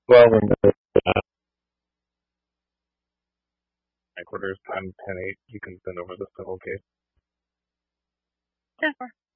Well, when the headquarters on 10-8, you can send over the civil case. Yeah, sure.